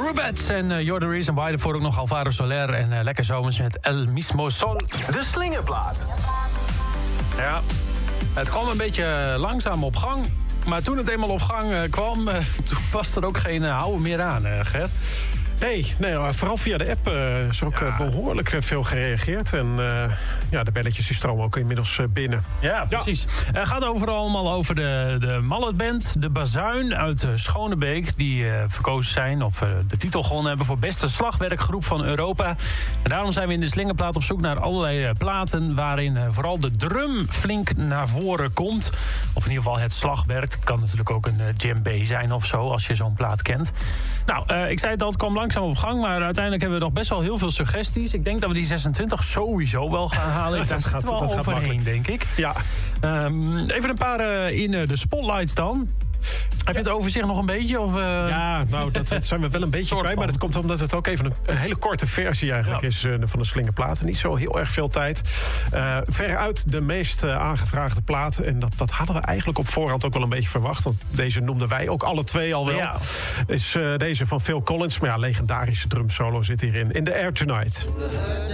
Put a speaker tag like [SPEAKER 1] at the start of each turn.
[SPEAKER 1] Rubets en You're the Reason Why. Daarvoor ook nog Alvaro Soler en Lekker Zomers met El Mismo Sol.
[SPEAKER 2] De Slingerplaat.
[SPEAKER 1] Ja, het kwam een beetje langzaam op gang. Maar toen het eenmaal op gang kwam, toen was er ook geen houden meer aan, Gert.
[SPEAKER 3] Nee, vooral via de app is ook behoorlijk veel gereageerd. En de belletjes die stromen ook inmiddels binnen.
[SPEAKER 1] Ja, precies. Het gaat allemaal over de Mallet Band, de Bazuin uit Schonebeek... die verkozen zijn of de titel gewonnen hebben voor beste slagwerkgroep van Europa. En daarom zijn we in de Slingerplaat op zoek naar allerlei platen... waarin vooral de drum flink naar voren komt. Of in ieder geval het slagwerk. Het kan natuurlijk ook een djembe zijn of zo, als je zo'n plaat kent. Nou, ik zei het al, het kwam langzaam op gang... maar uiteindelijk hebben we nog best wel heel veel suggesties. Ik denk dat we die 26 sowieso wel gaan halen. Daar gaat wel overheen, denk ik.
[SPEAKER 3] Ja.
[SPEAKER 1] Even een paar in de spotlights dan. Heb je het overzicht nog een beetje? Of,
[SPEAKER 3] Ja, nou, dat zijn we wel een beetje kwijt. Maar dat komt omdat het ook even een hele korte versie eigenlijk is van de Slingerplaat. Niet zo heel erg veel tijd. Veruit de meest aangevraagde plaat. En dat hadden we eigenlijk op voorhand ook wel een beetje verwacht. Want deze noemden wij ook alle twee al wel. Ja. Is deze van Phil Collins. Maar ja, legendarische drumsolo zit hierin. In the Air Tonight.